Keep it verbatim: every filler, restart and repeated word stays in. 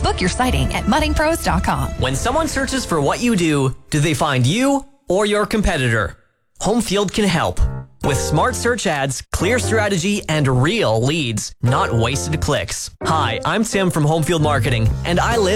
Book your sighting at mudding pros dot com. When someone searches for what you do, do they find you or your competitor? Homefield can help. With smart search ads, clear strategy, and real leads, not wasted clicks. Hi, I'm Tim from Homefield Marketing, and I live